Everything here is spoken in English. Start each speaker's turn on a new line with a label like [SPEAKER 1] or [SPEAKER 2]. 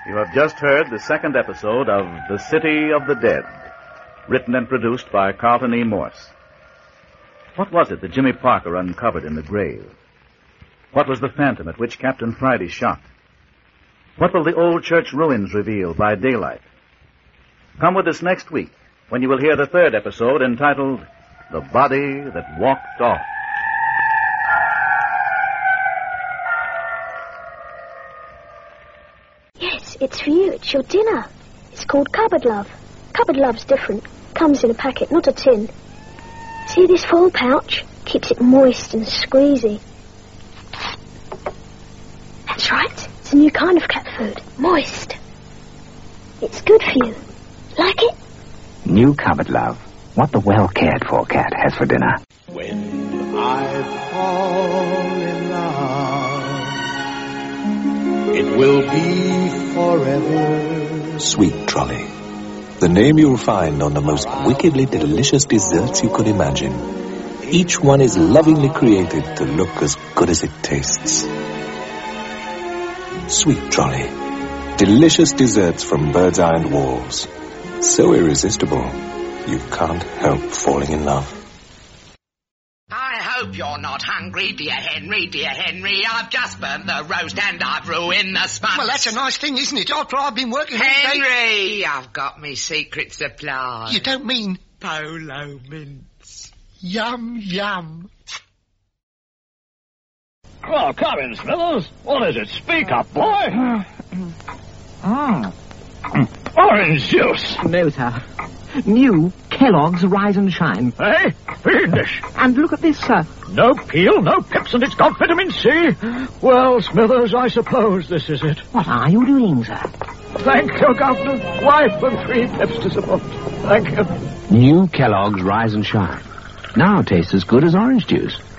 [SPEAKER 1] You have just heard the second episode of The City of the Dead, written and produced by Carlton E. Morse. What was it that Jimmy Parker uncovered in the grave? What was the phantom at which Captain Friday shot? What will the old church ruins reveal by daylight? Come with us next week when you will hear the third episode entitled The Body That Walked Off.
[SPEAKER 2] Yes, it's for you. It's your dinner. It's called Cupboard Love. Cupboard Love's different. Comes in a packet, not a tin. See this foil pouch? Keeps it moist and squeezy. That's right. It's a new kind of cat food. Moist. It's good for you. Like it?
[SPEAKER 3] New Cupboard Love. What the well-cared-for cat has for dinner.
[SPEAKER 4] When I fall in love, it will be forever.
[SPEAKER 5] Sweet Trolley. The name you'll find on the most wickedly delicious desserts you could imagine. Each one is lovingly created to look as good as it tastes. Sweet Trolley. Delicious desserts from Bird's Eye and Walls. So irresistible, you can't help falling in love.
[SPEAKER 6] I hope you're not hungry, dear Henry, dear Henry. I've just burnt the roast and I've ruined the sponge.
[SPEAKER 7] Well, that's a nice thing, isn't it? After I've been working all day...
[SPEAKER 6] Henry, I've got me secret supply.
[SPEAKER 7] You don't mean...
[SPEAKER 6] Polo mints.
[SPEAKER 7] Yum, yum.
[SPEAKER 8] Well, come in, Smithers. What is it? Speak up, boy. Orange juice.
[SPEAKER 3] No, sir. New Kellogg's Rise and Shine.
[SPEAKER 8] Eh? Fiendish.
[SPEAKER 3] And look at this, sir.
[SPEAKER 8] No peel, no pips, and it's got vitamin C. Well, Smithers, I suppose this is it.
[SPEAKER 3] What are you doing, sir?
[SPEAKER 8] Thank you, Governor. Wife and 3 pips to support. Thank you.
[SPEAKER 9] New Kellogg's Rise and Shine. Now tastes as good as orange juice.